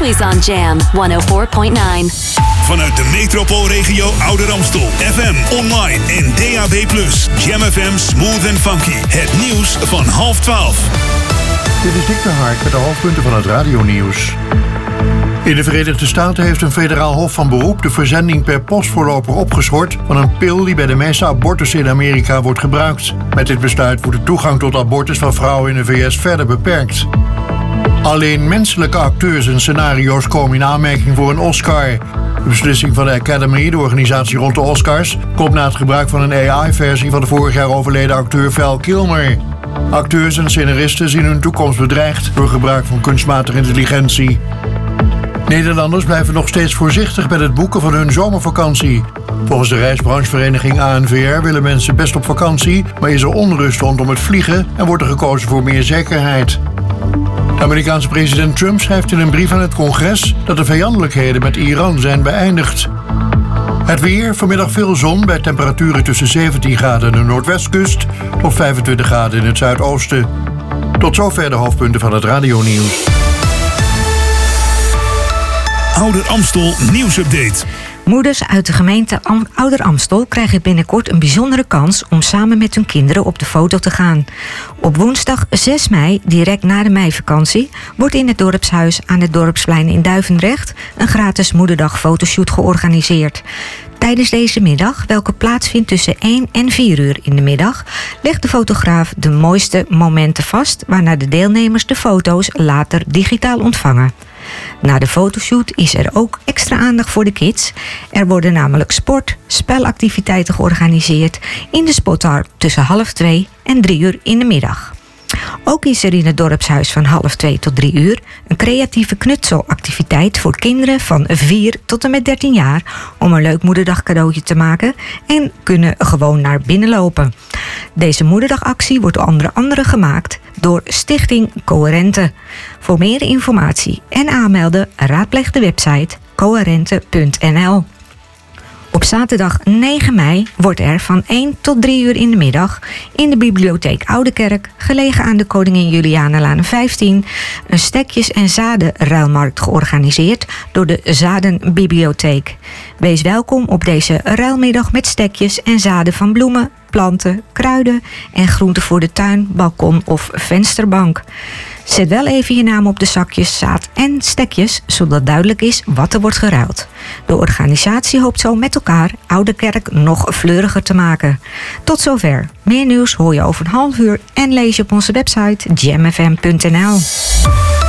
Always on Jam 104.9. Vanuit de metropoolregio Ouder Amstel. FM, online en DAB+. Jam FM Smooth and Funky. Het nieuws van 11:30. Dit is Dick de Hark met de hoofdpunten van het radionieuws. In de Verenigde Staten heeft een federaal hof van beroep de verzending per post voorlopig opgeschort van een pil die bij de meeste abortussen in Amerika wordt gebruikt. Met dit besluit wordt de toegang tot abortus van vrouwen in de VS verder beperkt. Alleen menselijke acteurs en scenario's komen in aanmerking voor een Oscar. De beslissing van de Academy, de organisatie rond de Oscars, komt na het gebruik van een AI-versie van de vorig jaar overleden acteur Val Kilmer. Acteurs en scenaristen zien hun toekomst bedreigd door gebruik van kunstmatige intelligentie. Nederlanders blijven nog steeds voorzichtig met het boeken van hun zomervakantie. Volgens de reisbranchevereniging ANVR willen mensen best op vakantie, maar is er onrust rondom het vliegen en wordt er gekozen voor meer zekerheid. De Amerikaanse president Trump schrijft in een brief aan het congres dat de vijandelijkheden met Iran zijn beëindigd. Het weer, vanmiddag veel zon bij temperaturen tussen 17 graden aan de noordwestkust tot 25 graden in het zuidoosten. Tot zover de hoofdpunten van het radionieuws. Ouder Amstel nieuwsupdate. Moeders uit de gemeente Ouder Amstel krijgen binnenkort een bijzondere kans om samen met hun kinderen op de foto te gaan. Op woensdag 6 mei, direct na de meivakantie, wordt in het dorpshuis aan het Dorpsplein in Duivendrecht een gratis moederdag fotoshoot georganiseerd. Tijdens deze middag, welke plaatsvindt tussen 1 en 4 uur in de middag, legt de fotograaf de mooiste momenten vast, waarna de deelnemers de foto's later digitaal ontvangen. Na de fotoshoot is er ook extra aandacht voor de kids. Er worden namelijk spelactiviteiten georganiseerd in de Spothal tussen 2:30 en 3 uur in de middag. Ook is er in het dorpshuis van 2:30 tot 3 uur een creatieve knutselactiviteit voor kinderen van 4 tot en met 13 jaar om een leuk moederdag cadeautje te maken en kunnen gewoon naar binnen lopen. Deze moederdagactie wordt onder andere gemaakt door Stichting Coherente. Voor meer informatie en aanmelden raadpleeg de website coherente.nl. Op zaterdag 9 mei wordt er van 1 tot 3 uur in de middag in de bibliotheek Oudekerk, gelegen aan de Koningin Julianalaan 15, een stekjes- en zadenruilmarkt georganiseerd door de Zadenbibliotheek. Wees welkom op deze ruilmiddag met stekjes en zaden van bloemen, planten, kruiden en groenten voor de tuin, balkon of vensterbank. Zet wel even je naam op de zakjes, zaad en stekjes, zodat duidelijk is wat er wordt geruild. De organisatie hoopt zo met elkaar Oudekerk nog fleuriger te maken. Tot zover. Meer nieuws hoor je over een half uur en lees je op onze website jamfm.nl.